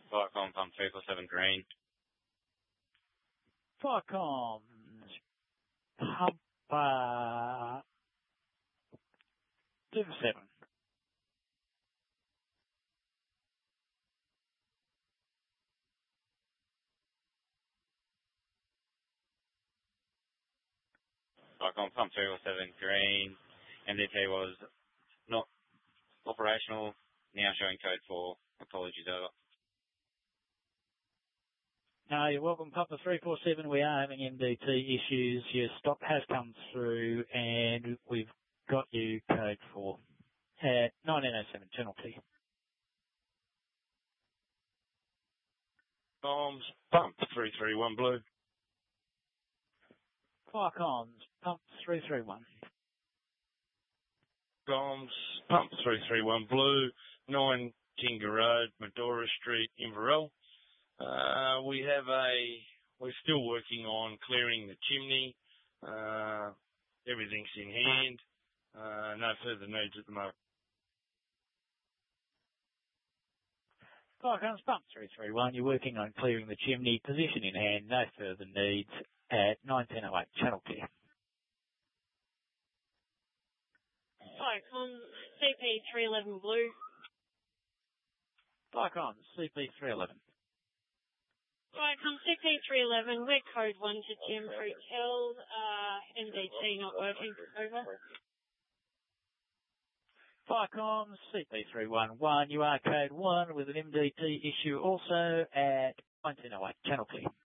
Viacom pump 347 green. Viacom's pump 247. Viacom pump 347 green. MDT was not operational. Now showing code 4. Apologies over. No, you're welcome, Papa 347. We are having MDT issues. Your stop has come through and we've got you code 4 at 1907 channel clear. Comms, pump 331 blue. Viacom's pump 331. Comms, pump 331 blue, 9 Kinga Road, Medora Street, Inverell. We're still working on clearing the chimney. Everything's in hand. No further needs at the moment. Viacom's pump 331. You're working on clearing the chimney. Position in hand. No further needs at 1908 channel clear. Viacom CP311 blue. Viacom CP311. Viacom CP311, we're code 1 to Jim Hotel, MDT not working, over. Viacom CP311, you are code 1 with an MDT issue also at 1908 channel clear.